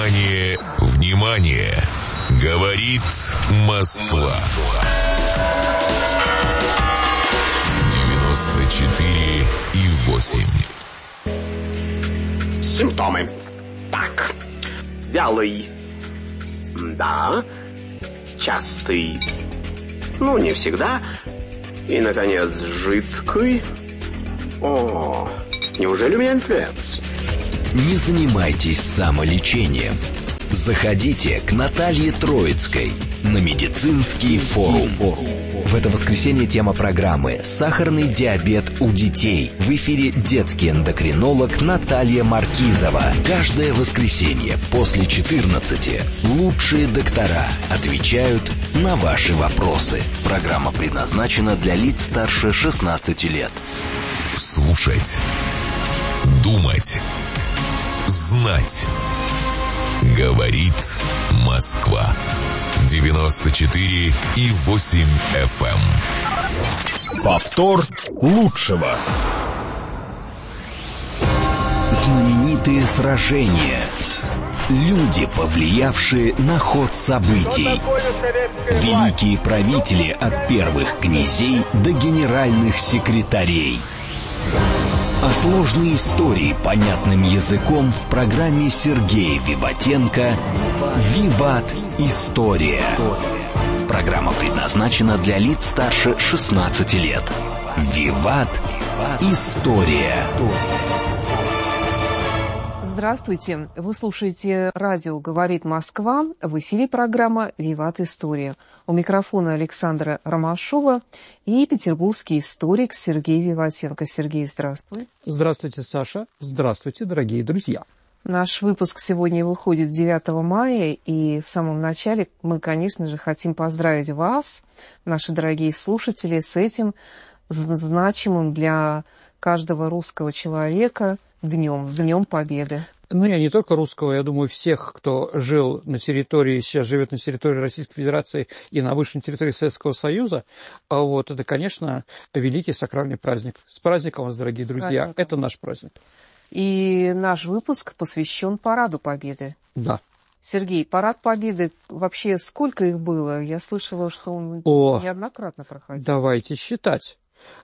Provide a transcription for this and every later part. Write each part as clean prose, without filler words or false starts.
Внимание, внимание! Говорит Москва. 94,8. Симптомы. Так. Вялый. Да. Частый. Ну, не всегда. И, наконец, жидкий. О, неужели у меня инфлюенс? Не занимайтесь самолечением. Заходите к Наталье Троицкой на медицинский форум. В это воскресенье тема программы «Сахарный диабет у детей». В эфире детский эндокринолог Наталья Маркизова. Каждое воскресенье после 14 лучшие доктора отвечают на ваши вопросы. Программа предназначена для лиц старше 16 лет. Слушать. Думать. Знать. Говорит Москва. 94,8 FM. Повтор лучшего. Знаменитые сражения. Люди, повлиявшие на ход событий. Великие правители от первых князей до генеральных секретарей. А сложные истории понятным языком в программе Сергея Виватенко «Виват. История». Программа предназначена для лиц старше 16 лет. «Виват. История». Здравствуйте. Вы слушаете радио «Говорит Москва». В эфире программа «Виват. История». У микрофона Александра Ромашова и петербургский историк Сергей Виватенко. Сергей, здравствуй. Здравствуйте, Саша. Здравствуйте, дорогие друзья. Наш выпуск сегодня выходит 9 мая, и в самом начале мы, конечно же, хотим поздравить вас, наши дорогие слушатели, с этим значимым для каждого русского человека Днем Победы. Ну, я не только русского, я думаю, всех, кто жил на территории, сейчас живет на территории Российской Федерации и на бывшей территории Советского Союза, вот, это, конечно, великий сакральный праздник. С праздником вас, дорогие друзья, это наш праздник. И наш выпуск посвящен Параду Победы. Да. Сергей, Парад Победы, вообще сколько их было? Я слышала, что он неоднократно проходил. Давайте считать.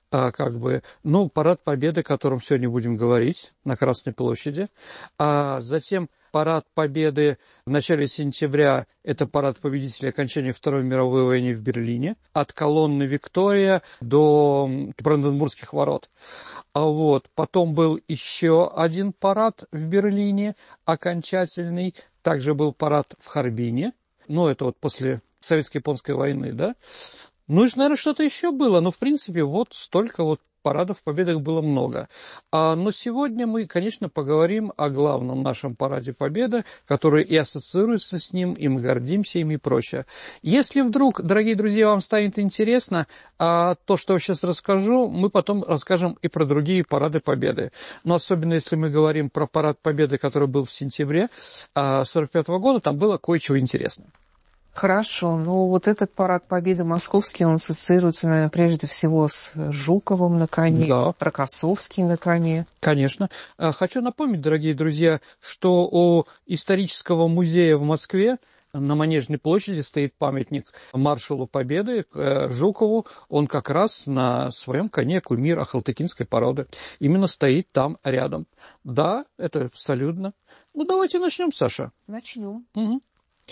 Парад Победы, о котором сегодня будем говорить, на Красной площади, а затем Парад Победы в начале сентября, это парад победителей окончания Второй мировой войны в Берлине, от колонны Виктория до Бранденбургских ворот. Потом был еще один парад в Берлине, окончательный, также был парад в Харбине, это после Советско-японской войны, да. Наверное, что-то еще было, но, в принципе, столько парадов Победы было много. Но сегодня мы, конечно, поговорим о главном нашем Параде Победы, который и ассоциируется с ним, и мы гордимся им и прочее. Если вдруг, дорогие друзья, вам станет интересно то, что я сейчас расскажу, мы потом расскажем и про другие Парады Победы. Но особенно, если мы говорим про Парад Победы, который был в сентябре 1945 года, там было кое-чего интересного. Хорошо, этот Парад Победы московский, он ассоциируется, наверное, прежде всего с Жуковым на коне, да. Рокоссовский на коне. Конечно. Хочу напомнить, дорогие друзья, что у исторического музея в Москве на Манежной площади стоит памятник маршалу Победы Жукову. Он как раз на своем коне кумир ахалтыкинской породы. Именно стоит там рядом. Да, это абсолютно. Давайте начнем, Саша. Начнем. Угу.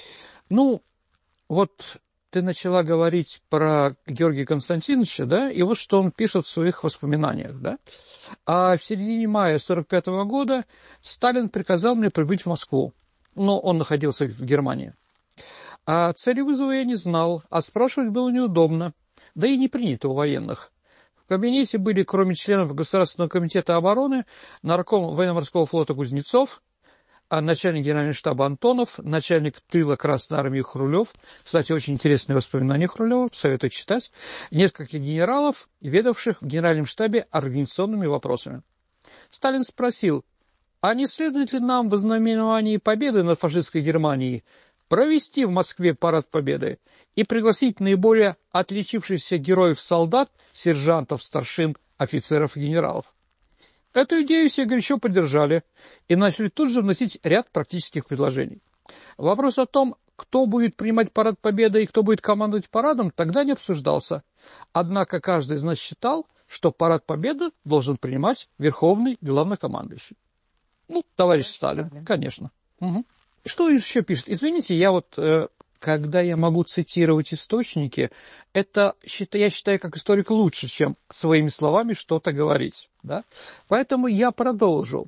Ты начала говорить про Георгия Константиновича, да, и что он пишет в своих воспоминаниях, да. А в середине мая 1945 года Сталин приказал мне прибыть в Москву. Он находился в Германии. А цели вызова я не знал, а спрашивать было неудобно, да и не принято у военных. В кабинете были, кроме членов Государственного комитета обороны, нарком военно-морского флота Кузнецов, начальник генерального штаба Антонов, начальник тыла Красной армии Хрулев. Кстати, очень интересные воспоминания Хрулева, советую читать. Несколько генералов, ведавших в генеральном штабе организационными вопросами. Сталин спросил, а не следует ли нам в ознаменовании победы над фашистской Германией провести в Москве Парад Победы и пригласить наиболее отличившихся героев-солдат, сержантов, старшин, офицеров и генералов? Эту идею все горячо поддержали и начали тут же вносить ряд практических предложений. Вопрос о том, кто будет принимать парад Победы и кто будет командовать парадом, тогда не обсуждался. Однако каждый из нас считал, что парад Победы должен принимать верховный главнокомандующий. Ну, товарищ Сталин, конечно. Угу. Что еще пишет? Извините, я вот, когда я могу цитировать источники, это, я считаю, как историк лучше, чем своими словами что-то говорить. Да? Поэтому я продолжу.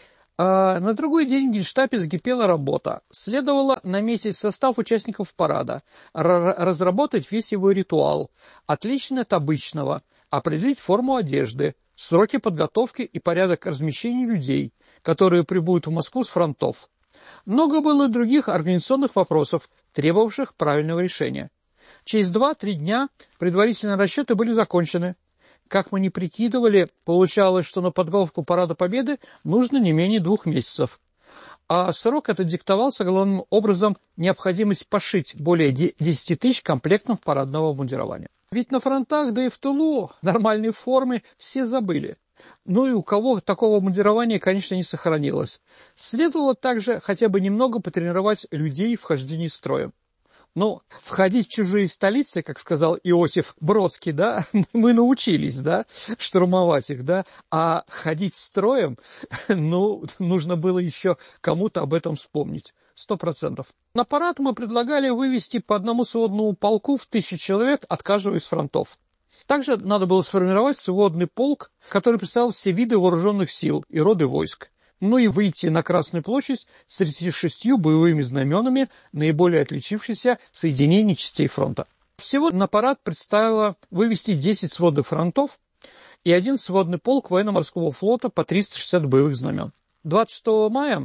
На другой день в Генштабе закипела работа. Следовало наметить состав участников парада, разработать весь его ритуал, отличный от обычного, определить форму одежды, сроки подготовки и порядок размещения людей, которые прибудут в Москву с фронтов. Много было других организационных вопросов, требовавших правильного решения. Через 2-3 дня предварительные расчеты были закончены. Как мы ни прикидывали, получалось, что на подготовку Парада Победы нужно не менее 2 месяцев. А срок этот диктовался главным образом необходимость пошить более 10 тысяч комплектов парадного обмундирования. Ведь на фронтах, да и в тылу, нормальной формы все забыли. Ну и у кого такого обмундирования, конечно, не сохранилось. Следовало также хотя бы немного потренировать людей в хождении строем. Ну, входить в чужие столицы, как сказал Иосиф Бродский, да, мы научились, да, штурмовать их, да, а ходить строем, ну, нужно было еще кому-то об этом вспомнить. 100%. На парад мы предлагали вывести по одному сводному полку в 1000 человек от каждого из фронтов. Также надо было сформировать сводный полк, который представлял все виды вооруженных сил и роды войск. Ну и выйти на Красную площадь с 36 боевыми знаменами наиболее отличившихся соединений частей фронта. Всего на парад предстояло вывести 10 сводных фронтов и 1 сводный полк военно-морского флота по 360 боевых знамен. 26 мая,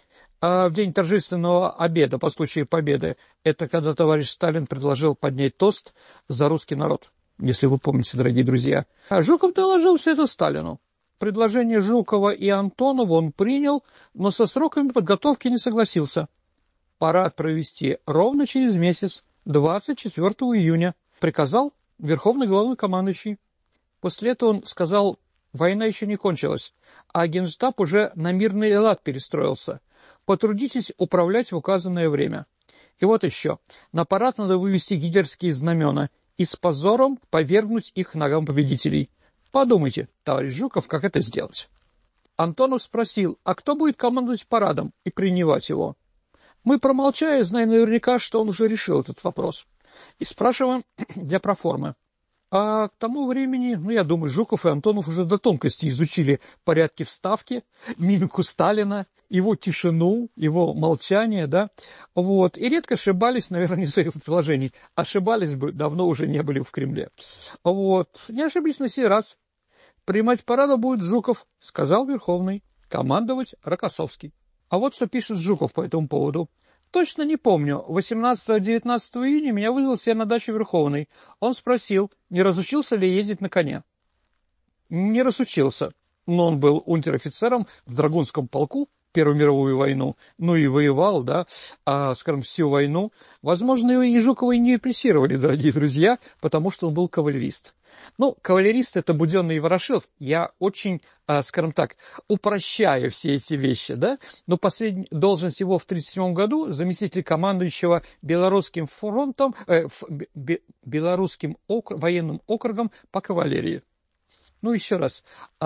в день торжественного обеда по случаю Победы, это когда товарищ Сталин предложил поднять тост за русский народ, если вы помните, дорогие друзья. А Жуков доложил все это Сталину. Предложение Жукова и Антонова он принял, но со сроками подготовки не согласился. Парад провести ровно через месяц, 24 июня, приказал верховный главнокомандующий. После этого он сказал, война еще не кончилась, а Генштаб уже на мирный лад перестроился. Потрудитесь управлять в указанное время. И вот еще, на парад надо вывести гитлеровские знамена и с позором повергнуть их ногам победителей. Подумайте, товарищ Жуков, как это сделать. Антонов спросил, а кто будет командовать парадом и принимать его? Мы промолчали, зная наверняка, что он уже решил этот вопрос. И спрашиваем для проформы. А к тому времени, я думаю, Жуков и Антонов уже до тонкости изучили порядки вставки, мимику Сталина, его тишину, его молчание, да, вот, и редко ошибались, наверное, не своих предположений, ошибались бы, давно уже не были в Кремле, вот, не ошиблись на сей раз. Принимать парада будет Жуков, сказал Верховный, командовать Рокоссовский. А вот что пишет Жуков по этому поводу. Точно не помню, 18-19 июня меня вызвал себе на дачу Верховный. Он спросил, не разучился ли ездить на коне. Не разучился, но он был унтер-офицером в Драгунском полку, Первую мировую войну, ну и воевал, да, скажем, всю войну. Возможно, его и Жукова и не репрессировали, дорогие друзья, потому что он был кавалерист. Ну, кавалерист — это Буденный и Ворошилов. Я очень, скажем так, упрощаю все эти вещи, да. Но последняя должность его в 1937 году, заместитель командующего Белорусским фронтом, Белорусским военным округом по кавалерии. Ну, еще раз,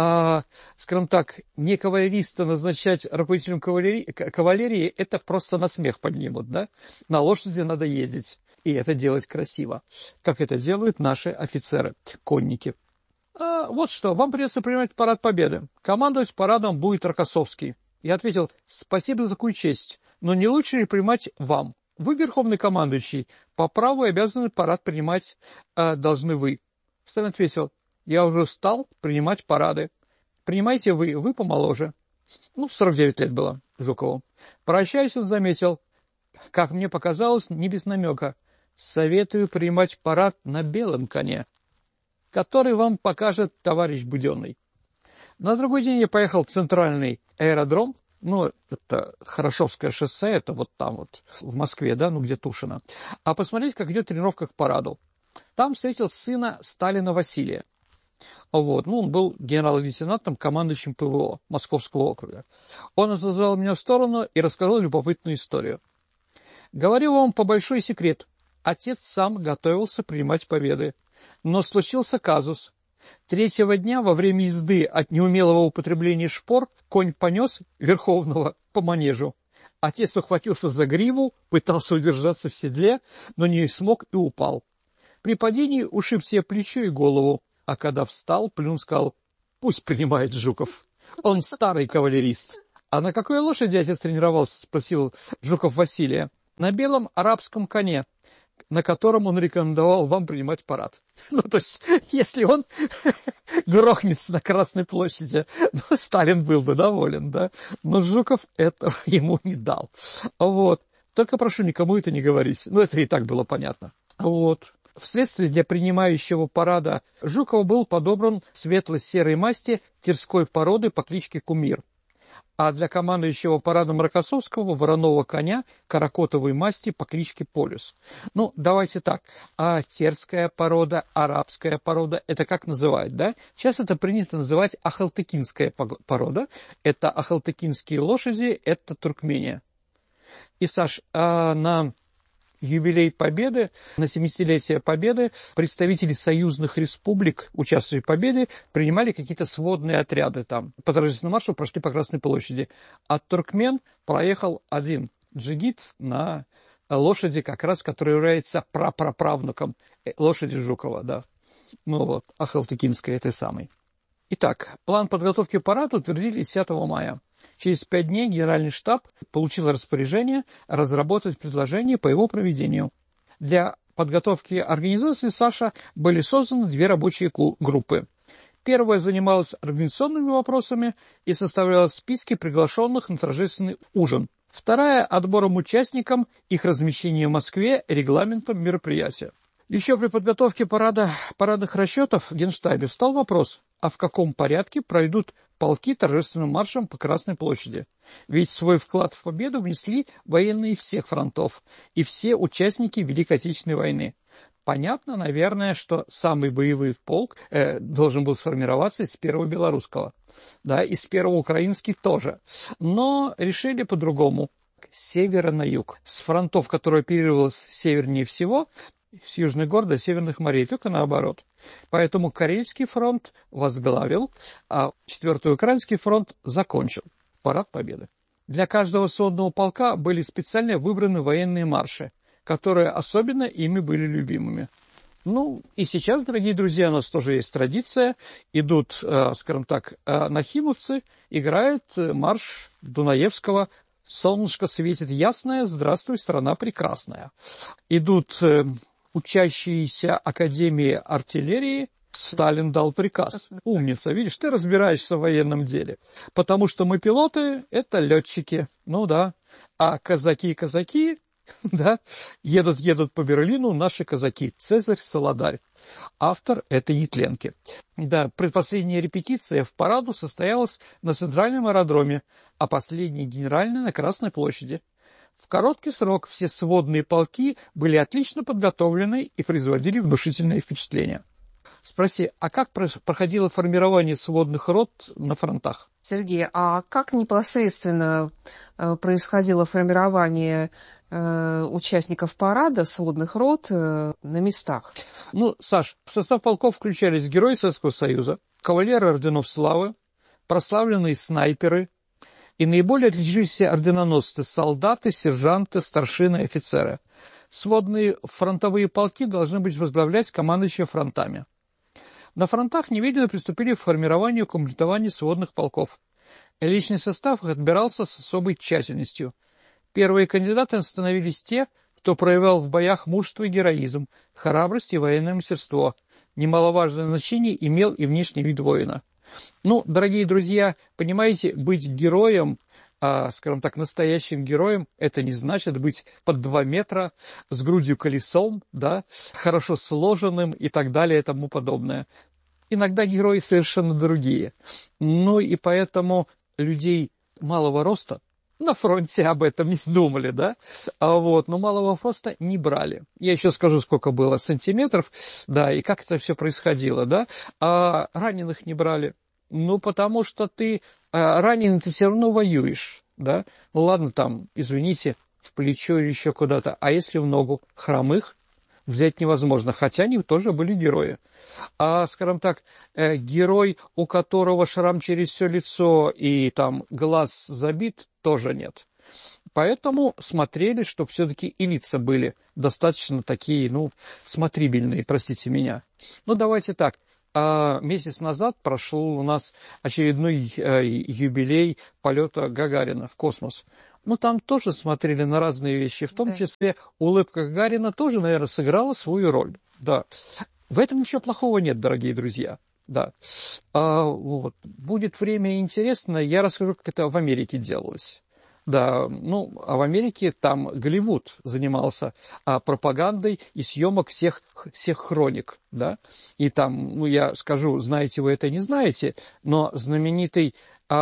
скажем так, не кавалериста назначать руководителем кавалерии, это просто на смех поднимут, да. На лошади надо ездить. И это делать красиво, как это делают наши офицеры, конники. Вот что, вам придется принимать парад Победы. Командовать парадом будет Рокоссовский. Я ответил, спасибо за такую честь, но не лучше ли принимать вам? Вы, верховный командующий, по праву обязаны парад принимать должны вы. Сталин ответил, я уже стал принимать парады. Принимайте вы помоложе. 49 лет было Жукову. Прощаясь, он заметил, как мне показалось, не без намека. Советую принимать парад на белом коне, который вам покажет товарищ Буденный. На другой день я поехал в центральный аэродром, это Хорошевское шоссе, это вот там вот, в Москве, да, где Тушино, а посмотреть, как идет тренировка к параду. Там встретил сына Сталина Василия. Вот, он был генерал-лейтенантом, командующим ПВО Московского округа. Он отозвал меня в сторону и рассказал любопытную историю. Говорю вам по большой секрет. Отец сам готовился принимать победы. Но случился казус. Третьего дня во время езды от неумелого употребления шпор конь понес Верховного по манежу. Отец ухватился за гриву, пытался удержаться в седле, но не смог и упал. При падении ушиб себе плечо и голову, а когда встал, плюн сказал: «Пусть принимает Жуков. Он старый кавалерист». «А на какой лошади отец тренировался?» — спросил Жуков Василия. «На белом арабском коне, на котором он рекомендовал вам принимать парад». Ну, то есть, если он грохнется на Красной площади, ну, Сталин был бы доволен, да? Но Жуков этого ему не дал. Вот. Только прошу, никому это не говорить. Ну, это и так было понятно. Вот. Вследствие для принимающего парада Жукова был подобран светло-серой масти тирской породы по кличке Кумир, а для командующего парадом Рокоссовского вороного коня каракотовой масти по кличке Полюс. Ну, давайте так, а терская порода, арабская порода, это как называют, да? Сейчас это принято называть ахалтыкинская порода, это ахалтыкинские лошади, это Туркмения. И, Саш, на юбилей Победы, на 70-летие Победы, представители союзных республик, участвуя в Победе, принимали какие-то сводные отряды там. По торжественному маршу прошли по Красной площади. А туркмен проехал один джигит на лошади, как раз, который является прапраправнуком лошади Жукова, да. Ну вот, ахалтыкинская этой самой. Итак, план подготовки парада утвердили 10 мая. Через 5 дней Генеральный штаб получил распоряжение разработать предложение по его проведению. Для подготовки организации, Саша, были созданы 2 рабочие группы. Первая занималась организационными вопросами и составляла списки приглашенных на торжественный ужин. Вторая – отбором участникам, их размещением в Москве, регламентом мероприятия. Еще при подготовке парадных расчетов в Генштабе встал вопрос, а в каком порядке пройдут полки торжественным маршем по Красной площади. Ведь свой вклад в победу внесли военные всех фронтов и все участники Великой Отечественной войны. Понятно, наверное, что самый боевой полк должен был сформироваться из первого белорусского, да, из первого украинский тоже. Но решили по-другому. С севера на юг. С фронтов, которые оперировалось севернее всего, с южных гор до северных морей, только наоборот. Поэтому Карельский фронт возглавил, а 4-й Украинский фронт закончил парад Победы. Для каждого сводного полка были специально выбраны военные марши, которые особенно ими были любимыми. Ну, и сейчас, дорогие друзья, у нас тоже есть традиция. Идут, скажем так, нахимовцы, играют марш Дунаевского «Солнышко светит ясное, здравствуй, страна прекрасная». Идут учащиеся Академии артиллерии, Сталин дал приказ. Умница, видишь, ты разбираешься в военном деле. Потому что мы пилоты, это летчики, ну да. А казаки, да, едут по Берлину наши казаки. Цезарь Солодарь. Автор этой нетленки. Да, предпоследняя репетиция в параду состоялась на Центральном аэродроме, а последняя генеральная на Красной площади. В короткий срок все сводные полки были отлично подготовлены и производили внушительное впечатление. Спроси, а как проходило формирование сводных рот на фронтах? Сергей, а как непосредственно происходило формирование участников парада сводных рот на местах? Ну, Саш, в состав полков включались герои Советского Союза, кавалеры орденов славы, прославленные снайперы и наиболее отличившиеся орденоносцы, солдаты, сержанты, старшины, офицеры. Сводные фронтовые полки должны быть возглавлять командующие фронтами. На фронтах немедленно приступили к формированию и комплектованию сводных полков. Личный состав их отбирался с особой тщательностью. Первые кандидаты становились те, кто проявлял в боях мужество и героизм, храбрость и военное мастерство. Немаловажное значение имел и внешний вид воина. Ну, дорогие друзья, понимаете, быть героем, скажем так, настоящим героем, это не значит быть под 2 метра, с грудью колесом, да, хорошо сложенным и так далее и тому подобное. Иногда герои совершенно другие. Ну и поэтому людей малого роста на фронте об этом не думали, да, но малого роста не брали. Я еще скажу, сколько было сантиметров, да, и как это все происходило, да, а раненых не брали. Ну, потому что ты раненый, ты все равно воюешь, да. Ну, ладно, там, извините, в плечо или еще куда-то. А если в ногу? Хромых взять невозможно, хотя они тоже были герои. А, скажем так, герой, у которого шрам через все лицо и там глаз забит, тоже нет. Поэтому смотрели, чтобы все-таки и лица были достаточно такие, смотрибельные, простите меня. Давайте так. Месяц назад прошел у нас очередной юбилей полета Гагарина в космос. Там тоже смотрели на разные вещи, в том числе улыбка Гагарина тоже, наверное, сыграла свою роль. Да. В этом ничего плохого нет, дорогие друзья. Да. Будет время интересно, я расскажу, как это в Америке делалось. Да, а в Америке там Голливуд занимался пропагандой и съемок всех хроник, да. И там, я скажу, знаете вы это, не знаете, но знаменитый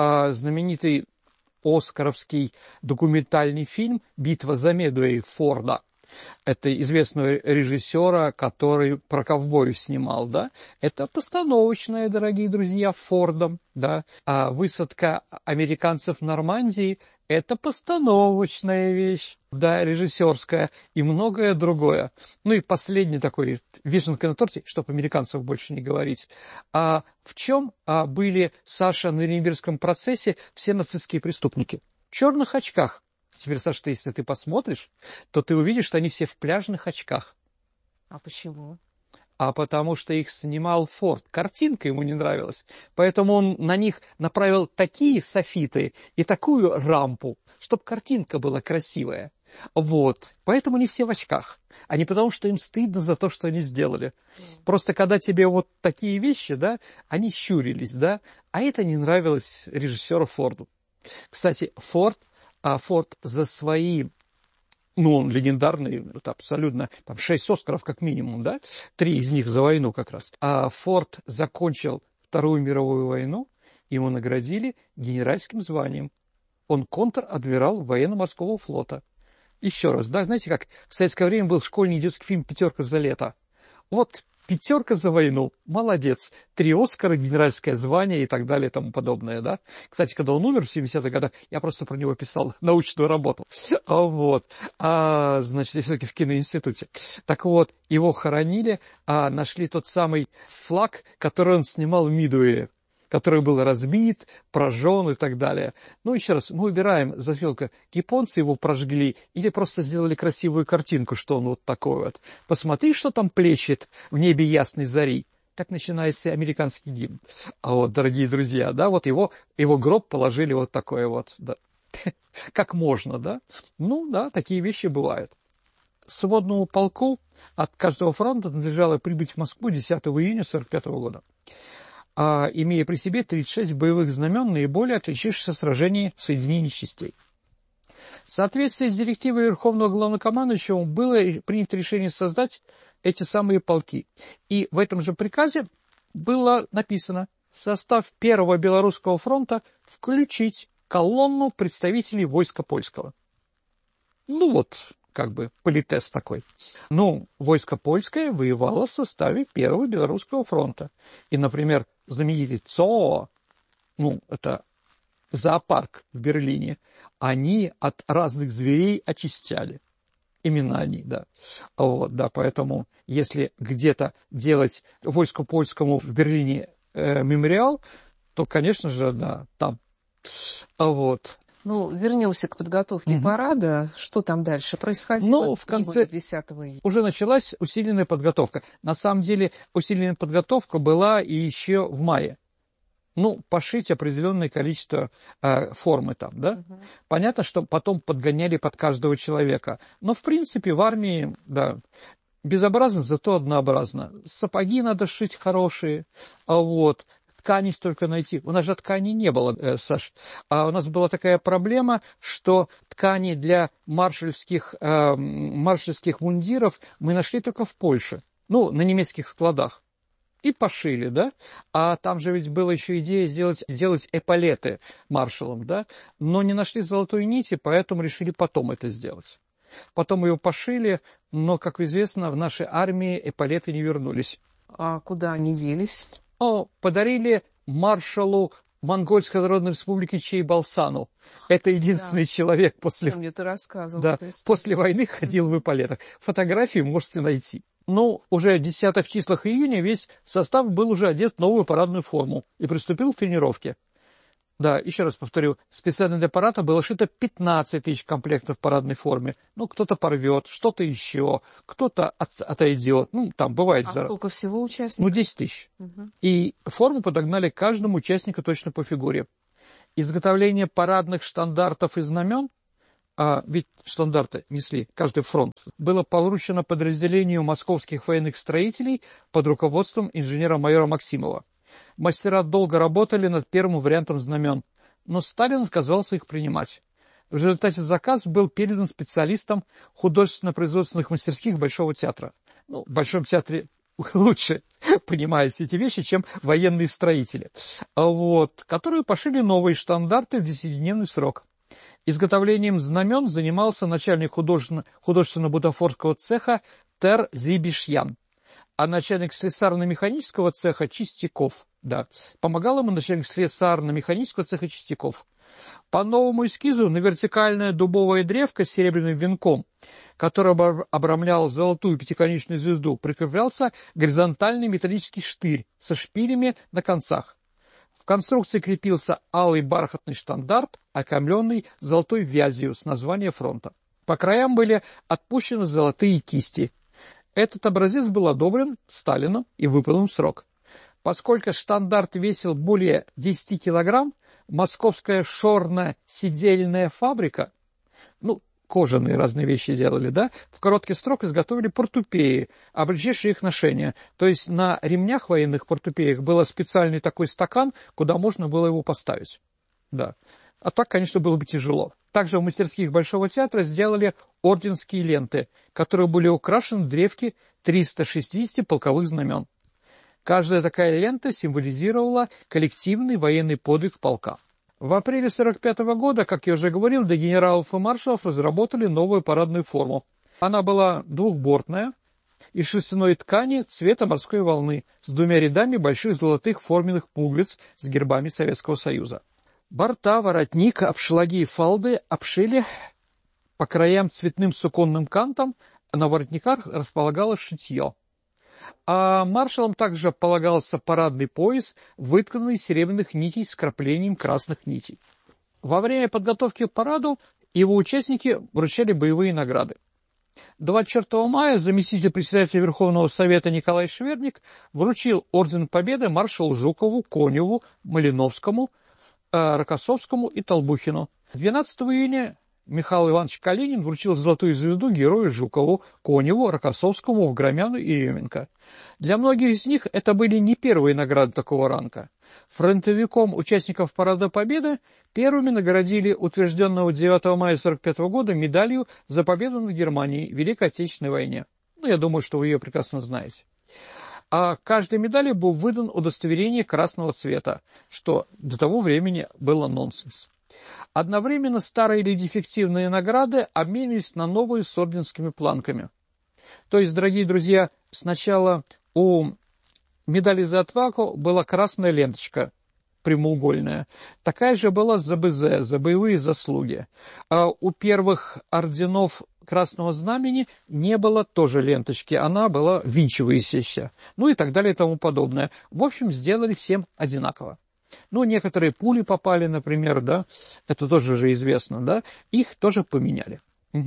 оскаровский документальный фильм «Битва за Медуэй» Форда. Это известного режиссера, который про ковбоев снимал, да. Это постановочная, дорогие друзья, Фордом, да. А высадка американцев в Нормандии – это постановочная вещь, да, режиссерская и многое другое. И последний такой вишенка на торте, чтобы американцев больше не говорить. В чем были, Саша, на Нюрнбергском процессе все нацистские преступники? В черных очках. Теперь, Саша, если ты посмотришь, то ты увидишь, что они все в пляжных очках. А почему? Потому что их снимал Форд. Картинка ему не нравилась. Поэтому он на них направил такие софиты и такую рампу, чтобы картинка была красивая. Поэтому они все в очках. А не потому, что им стыдно за то, что они сделали. Просто когда тебе такие вещи, да, они щурились, да, а это не нравилось режиссеру Форду. Кстати, Форд за свои... он легендарный, это абсолютно, 6 Оскаров как минимум, да? 3 из них за войну как раз. Форд закончил Вторую мировую войну, ему наградили генеральским званием. Он контр-адмирал военно-морского флота. Еще раз, да, знаете, как в советское время был школьный идиотский фильм «Пятерка за лето». 5 за войну, молодец, 3 Оскара, генеральское звание и так далее и тому подобное, да. Кстати, когда он умер в 70-х годах, я просто про него писал научную работу. Значит, я все-таки в киноинституте. Так вот, его хоронили, нашли тот самый флаг, который он снимал в Мидуэе, который был разбит, прожжен и так далее. Еще раз, мы убираем зафилка. Японцы его прожгли или просто сделали красивую картинку, что он такой . Посмотри, что там плещет в небе ясной зари. Так начинается американский гимн. Дорогие друзья, да, его гроб положили такое да. Как можно, да? Да, такие вещи бывают. Сводному полку от каждого фронта надлежало прибыть в Москву 10 июня 1945 года. Имея при себе 36 боевых знамен, наиболее отличившихся сражений в соединении частей. В соответствии с директивой Верховного Главнокомандующего было принято решение создать эти самые полки. И в этом же приказе было написано: в состав Первого Белорусского фронта включить колонну представителей войска польского. Политес такой. Войско польское воевало в составе Первого Белорусского фронта. И, например, знаменитый ЦОО, это зоопарк в Берлине, они от разных зверей очищали. Именно они, да. Поэтому, если где-то делать войску польскому в Берлине мемориал, то, конечно же, да, там. Вернемся к подготовке парада. Что там дальше происходило? В конце 10 июня. Уже началась усиленная подготовка. На самом деле, усиленная подготовка была и еще в мае. Пошить определенное количество формы там, да. Понятно, что потом подгоняли под каждого человека. Но, в принципе, в армии, да, безобразно, зато однообразно. Сапоги надо шить хорошие, ткани столько найти. У нас же ткани не было, Саш. У нас была такая проблема, что ткани для маршальских мундиров мы нашли только в Польше. На немецких складах. И пошили, да? А там же ведь была еще идея сделать эполеты маршалам, да? Но не нашли золотой нити, поэтому решили потом это сделать. Потом ее пошили, но, как известно, в нашей армии эполеты не вернулись. А куда они делись? Подарили маршалу Монгольской Народной Республики Чейбалсану. Это единственный человек после... Мне ты рассказывал. Да, после войны ходил в эполетах. Фотографии можете найти. Но уже в 10-х числах июня весь состав был уже одет в новую парадную форму и приступил к тренировке. Да, еще раз повторю, специально для парада было шито 15 тысяч комплектов в парадной форме. Ну, кто-то порвет, что-то еще, кто-то отойдет. Ну, там бывает... А сколько всего участников? 10 тысяч. И форму подогнали каждому участнику точно по фигуре. Изготовление парадных штандартов и знамен, ведь штандарты несли каждый фронт, было поручено подразделению московских военных строителей под руководством инженера-майора Максимова. Мастера долго работали над первым вариантом знамен, но Сталин отказался их принимать. В результате заказ был передан специалистам художественно-производственных мастерских Большого театра. Ну, в Большом театре лучше понимают все эти вещи, чем военные строители, которые пошили новые штандарты в 10-дневный срок. Изготовлением знамен занимался начальник художественно-бутафорского цеха Тер Зибишьян, а начальник слесарно-механического цеха Чистяков. Да, помогал ему начальник слесарно-механического цеха Чистяков. По новому эскизу на вертикальная дубовая древка с серебряным венком, который обрамлял золотую пятиконечную звезду, прикреплялся горизонтальный металлический штырь со шпилями на концах. В конструкции крепился алый бархатный штандарт, окаймленный золотой вязью с названием фронта. По краям были отпущены золотые кисти. Этот образец был одобрен Сталином и выполнен в срок. Поскольку штандарт весил более 10 килограмм, московская шорно-сидельная фабрика, кожаные разные вещи делали, да, в короткий срок изготовили портупеи, облегчившие их ношение. То есть на ремнях военных портупеях был специальный такой стакан, куда можно было его поставить. Да. А так, конечно, было бы тяжело. Также в мастерских Большого театра сделали орденские ленты, которые были украшены в древке 360 полковых знамен. Каждая такая лента символизировала коллективный военный подвиг полка. В апреле 1945 года, как я уже говорил, для генералов и маршалов разработали новую парадную форму. Она была двухбортная, из шерстяной ткани цвета морской волны, с 2 рядами больших золотых форменных пуговиц с гербами Советского Союза. Борта, воротник, обшлаги и фалды обшили по краям цветным суконным кантом, а на воротниках располагалось шитье. А маршалам также полагался парадный пояс, вытканный из серебряных нитей с краплением красных нитей. Во время подготовки к параду его участники вручали боевые награды. 24 мая заместитель председателя Верховного Совета Николай Шверник вручил орден Победы маршалу Жукову, Коневу, Малиновскому, Рокоссовскому и Толбухину. 12 июня Михаил Иванович Калинин вручил золотую звезду герою Жукову, Коневу, Рокоссовскому, Вгромяну и Еременко. Для многих из них это были не первые награды такого ранга. Фронтовиком участников Парада Победы первыми наградили утвержденного 9 мая 1945 года медалью за победу над Германией в Великой Отечественной войне. Я думаю, что вы ее прекрасно знаете. А каждой медали был выдан удостоверение красного цвета, что до того времени было нонсенс. Одновременно старые или дефективные награды обменивались на новые с орденскими планками. То есть, дорогие друзья, сначала у медали за отвагу была красная ленточка прямоугольная. Такая же была за БЗ, за боевые заслуги. А у первых орденов Красного Знамени не было тоже ленточки, она была винчивающаяся. И так далее и тому подобное. В общем, сделали всем одинаково. Некоторые пули попали, например, да, это тоже же известно, да, их тоже поменяли.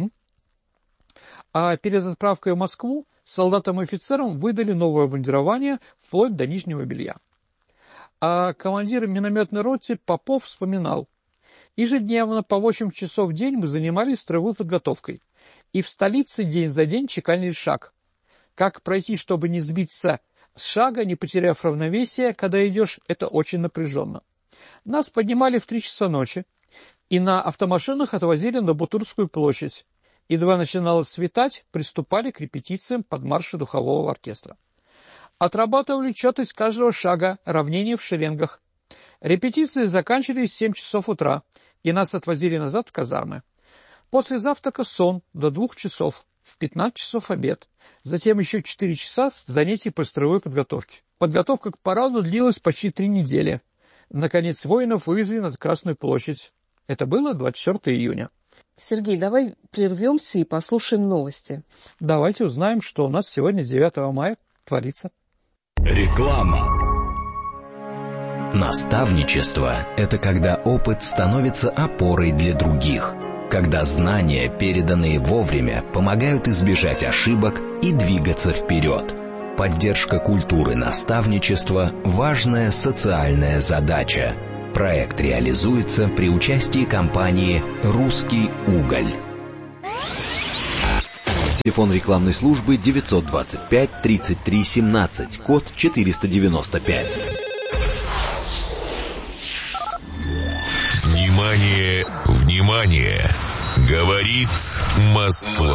А перед отправкой в Москву солдатам и офицерам выдали новое обмундирование вплоть до нижнего белья. А командир минометной роты Попов вспоминал: ежедневно по 8 часов в день мы занимались строевой подготовкой, и в столице день за день чеканили шаг. Как пройти, чтобы не сбиться с шага, не потеряв равновесие, когда идешь, это очень напряженно. Нас поднимали в 3 часа ночи и на автомашинах отвозили на Бутырскую площадь. Едва начинало светать, приступали к репетициям под марши духового оркестра. Отрабатывали четкость каждого шага, равнение в шеренгах. Репетиции заканчивались в 7 часов утра, и нас отвозили назад в казармы. После завтрака сон до 2 часов, в 15 часов обед. Затем еще 4 часа занятий по строевой подготовке. Подготовка к параду длилась почти 3 недели. наконец, воинов вывезли на Красную площадь. Это было 24 июня. Сергей, давай прервемся и послушаем новости. Давайте узнаем, что у нас сегодня 9 мая творится. Реклама. Наставничество – это когда опыт становится опорой для других, когда знания, переданные вовремя, помогают избежать ошибок и двигаться вперед. Поддержка культуры наставничества – важная социальная задача. Проект реализуется при участии компании «Русский уголь». Телефон рекламной службы 925 33 17, код 495. Внимание, внимание! Говорит Москва.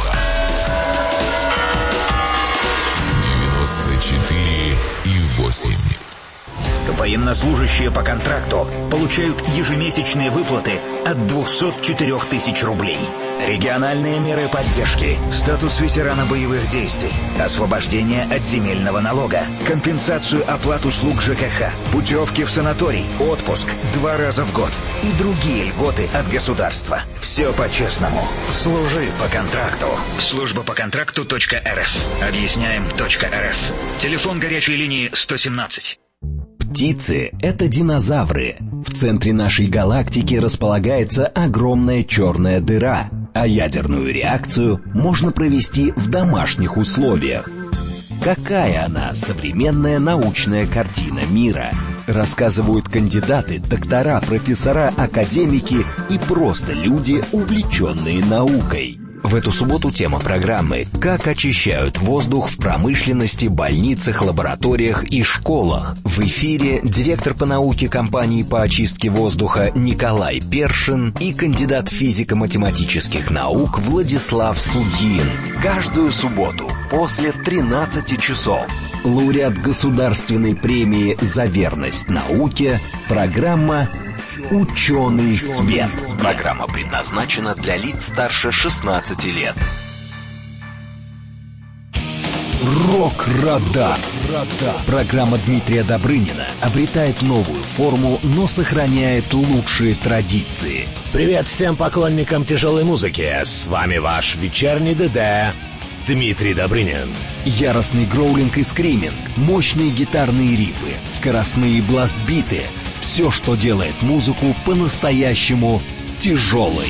94,8. Военнослужащие по контракту получают ежемесячные выплаты от 204 тысяч рублей. Региональные меры поддержки, статус ветерана боевых действий, освобождение от земельного налога, компенсацию оплат услуг ЖКХ, путевки в санаторий, отпуск 2 раза в год и другие льготы от государства. Все по-честному. Служи по контракту. Служба по контракту.рф. Объясняем.рф. Телефон горячей линии 117. Птицы – это динозавры. В центре нашей галактики располагается огромная черная дыра, а ядерную реакцию можно провести в домашних условиях. Какая она, современная научная картина мира? Рассказывают кандидаты, доктора, профессора, академики и просто люди, увлеченные наукой. В эту субботу тема программы «Как очищают воздух в промышленности, больницах, лабораториях и школах». В эфире директор по науке компании по очистке воздуха Николай Першин и кандидат физико-математических наук Владислав Судьин. Каждую субботу после 13 часов. Лауреат государственной премии «За верность науке» программа «Ученый свет». Программа предназначена для лиц старше 16 лет. Рок-радар. Программа Дмитрия Добрынина обретает новую форму, но сохраняет лучшие традиции. Привет всем поклонникам тяжелой музыки. С вами ваш вечерний ДД Дмитрий Добрынин. Яростный гроулинг и скриминг, мощные гитарные рифы, скоростные бласт-биты — все, что делает музыку по-настоящему тяжелой.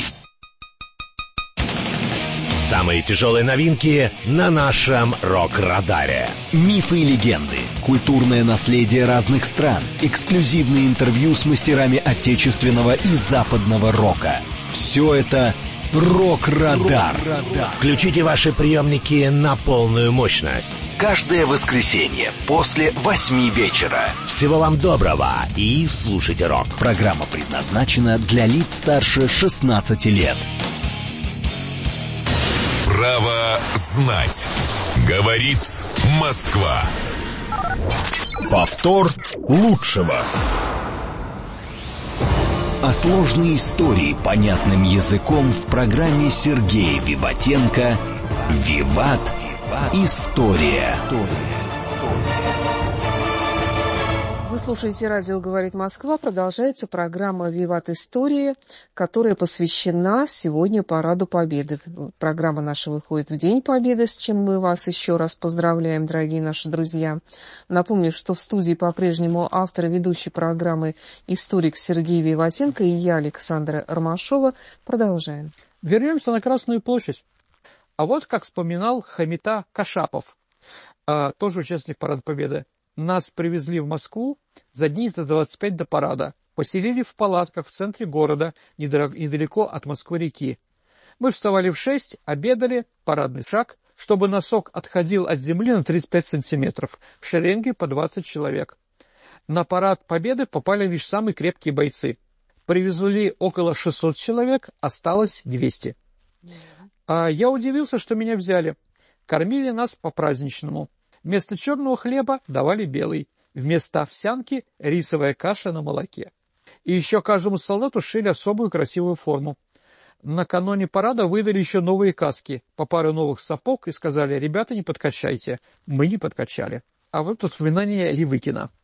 Самые тяжелые новинки на нашем рок-радаре. Мифы и легенды, культурное наследие разных стран, эксклюзивные интервью с мастерами отечественного и западного рока. Все это «Рок-радар». Включите ваши приемники на полную мощность. Каждое воскресенье после 8 вечера. Всего вам доброго и слушайте рок. Программа предназначена для лиц старше 16 лет. Право знать. Говорит Москва. Повтор лучшего. А сложные истории понятным языком в программе Сергея Виватенко «Виват. История». Вы слушаете радио «Говорит Москва». Продолжается программа «Виват. История», которая посвящена сегодня Параду Победы. Программа наша выходит в День Победы, с чем мы вас еще раз поздравляем, дорогие наши друзья. Напомню, что в студии по-прежнему автор и ведущий программы историк Сергей Виватенко и я, Александра Ромашова. Продолжаем. Вернемся на Красную площадь. А вот как вспоминал Хамита Кашапов, тоже участник Парада Победы. Нас привезли в Москву за дней за 25 до парада. Поселили в палатках в центре города, недалеко от Москвы-реки. Мы вставали в 6, обедали, парадный шаг, чтобы носок отходил от земли на 35 сантиметров, в шеренге по 20 человек. На Парад Победы попали лишь самые крепкие бойцы. Привезли около 600 человек, осталось 200. Я удивился, что меня взяли. Кормили нас по-праздничному. Вместо черного хлеба давали белый, вместо овсянки – рисовая каша на молоке. И еще каждому солдату шили особую красивую форму. Накануне парада выдали еще новые каски, по паре новых сапог и сказали: «Ребята, не подкачайте». Мы не подкачали. А вот воспоминания Левыкина.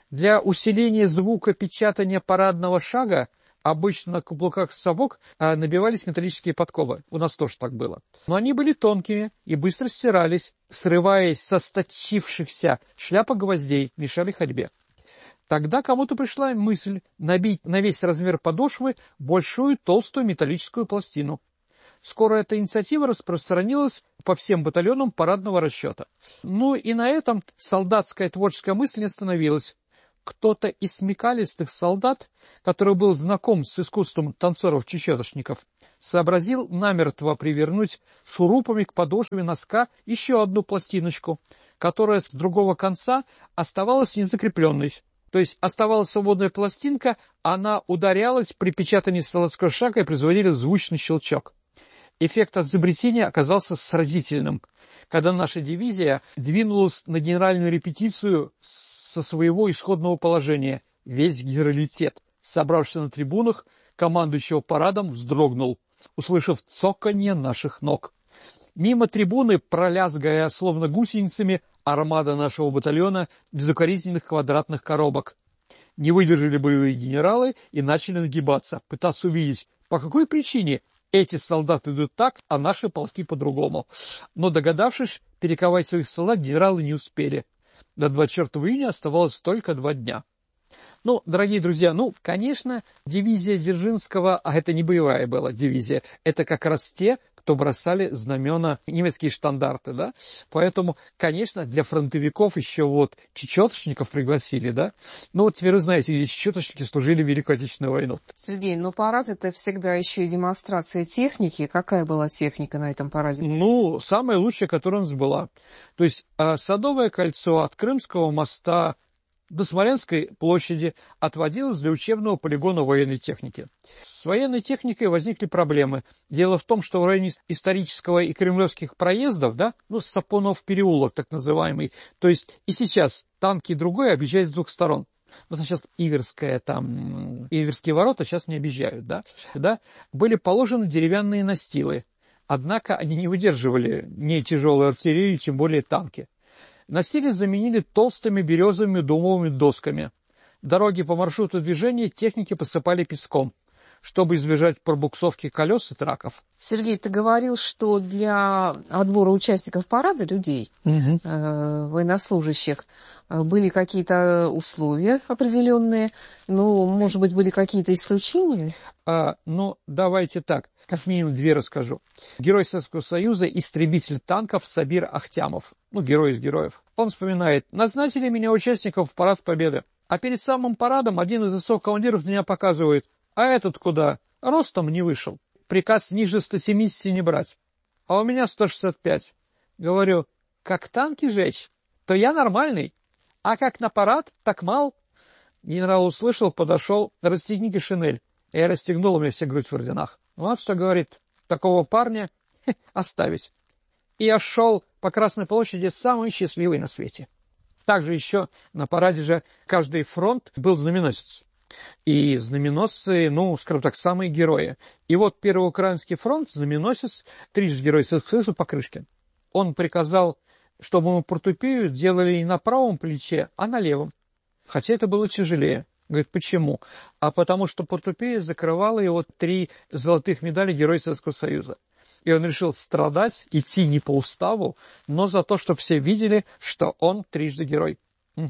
Для усиления звука печатания парадного шага обычно на каблуках сапог набивались металлические подковы. У нас тоже так было. Но они были тонкими и быстро стирались, срываясь со сточившихся шляпок гвоздей, мешали ходьбе. Тогда кому-то пришла мысль набить на весь размер подошвы большую толстую металлическую пластину. Скоро эта инициатива распространилась по всем батальонам парадного расчета. Ну и на этом солдатская творческая мысль не остановилась. Кто-то из смекалистых солдат, который был знаком с искусством танцоров-чечеточников, сообразил намертво привернуть шурупами к подошве носка еще одну пластиночку, которая с другого конца оставалась незакрепленной. То есть оставалась свободная пластинка, она ударялась при печатании солдатского шага и производила звучный щелчок. Эффект от изобретения оказался сразительным, когда наша дивизия двинулась на генеральную репетицию со своего исходного положения. Весь генералитет, собравшийся на трибунах, командующего парадом вздрогнул, услышав цоканье наших ног. Мимо трибуны, пролязгая словно гусеницами, армада нашего батальона безукоризненных квадратных коробок. Не выдержали боевые генералы и начали нагибаться, пытаться увидеть, по какой причине эти солдаты идут так, а наши полки по-другому. Но, догадавшись перековать своих солдат, генералы не успели. До 24 июня оставалось только 2 дня. Ну, дорогие друзья, конечно, дивизия Дзержинского, а это не боевая была дивизия, это как раз те, кто бросали знамена, немецкие штандарты, да, поэтому, конечно, для фронтовиков еще чечеточников пригласили, да, теперь вы знаете, где чечеточники служили в Великую Отечественную войну. Сергей, парад — это всегда еще и демонстрация техники. Какая была техника на этом параде? Самая лучшая, которая у нас была. То есть Садовое кольцо от Крымского моста до Смоленской площади отводилось для учебного полигона военной техники. С военной техникой возникли проблемы. Дело в том, что в районе исторического и кремлевских проездов, Сапонов переулок так называемый, то есть и сейчас танки другой объезжают с 2 сторон. Сейчас Иверские ворота сейчас не объезжают, да? Были положены деревянные настилы, однако они не выдерживали ни тяжелой артиллерии, тем более танки. Настилы заменили толстыми березовыми дубовыми досками. Дороги по маршруту движения техники посыпали песком, чтобы избежать пробуксовки колес и траков. Сергей, ты говорил, что для отбора участников парада, людей, военнослужащих, были какие-то условия определенные, может быть, были какие-то исключения? Давайте так, как минимум 2 расскажу. Герой Советского Союза, истребитель танков Сабир Ахтямов, герой из героев. Он вспоминает: назначили меня участником в парад Победы, а перед самым парадом один из высоких командиров меня показывает: а этот куда? Ростом не вышел. Приказ ниже 170 не брать. А у меня 165. Говорю: как танки жечь, то я нормальный. А как на парад, так мал. Генерал услышал, подошел: расстегните шинель. Я расстегнул, у меня вся грудь в орденах. Вот что говорит: такого парня оставить. И я шел по Красной площади самый счастливый на свете. Также еще на параде же каждый фронт был знаменосец. И знаменосцы, скажем так, самые герои. И Первый Украинский фронт, знаменосец, трижды Герой Советского Союза Покрышкин. Он приказал, чтобы ему портупею делали не на правом плече, а на левом. Хотя это было тяжелее. Говорит, почему? А потому что портупея закрывала его 3 золотых медали Героя Советского Союза. И он решил страдать, идти не по уставу, но за то, чтобы все видели, что он трижды герой.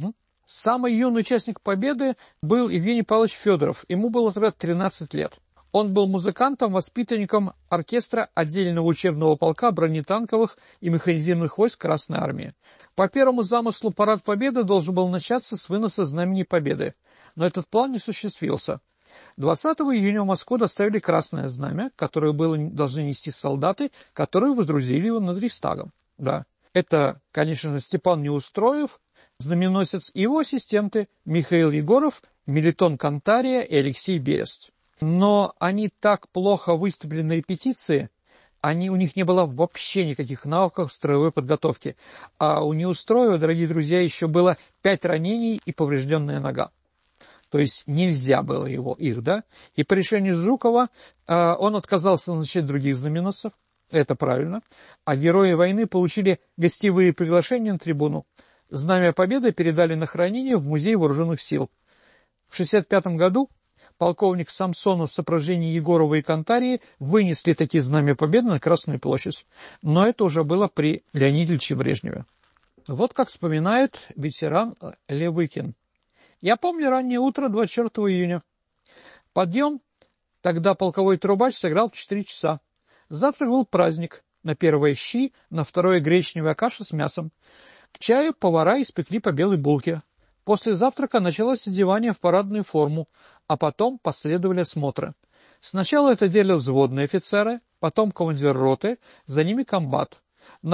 Самый юный участник Победы был Евгений Павлович Федоров. Ему было тогда 13 лет. Он был музыкантом, воспитанником оркестра отдельного учебного полка бронетанковых и механизированных войск Красной Армии. По первому замыслу парад Победы должен был начаться с выноса Знамени Победы. Но этот план не осуществился. 20 июня в Москву доставили Красное Знамя, которое должны нести солдаты, которые водрузили его над Рейхстагом. Да. Это, конечно же, Степан Неустроев, знаменосец, и его ассистенты Михаил Егоров, Мелитон Кантария и Алексей Берест. Но они так плохо выступили на репетиции, у них не было вообще никаких навыков строевой подготовки. А у Неустроева, дорогие друзья, еще было 5 ранений и поврежденная нога. То есть нельзя было их, да? И по решению Жукова он отказался назначать других знаменосцев. Это правильно. А герои войны получили гостевые приглашения на трибуну. Знамя Победы передали на хранение в Музей Вооруженных сил. В 1965 году полковник Самсонов в сопровождении Егорова и Кантарии вынесли такие Знамя Победы на Красную площадь. Но это уже было при Леониде Ильиче Брежневе. Вот как вспоминает ветеран Левыкин. «Я помню раннее утро 24 июня. Подъем, тогда полковой трубач сыграл в 4 часа. Завтра был праздник. На первое щи, на второе гречневая каша с мясом. К чаю повара испекли по белой булке. После завтрака началось одевание в парадную форму, а потом последовали осмотры. Сначала это делали взводные офицеры, потом командир роты, за ними комбат.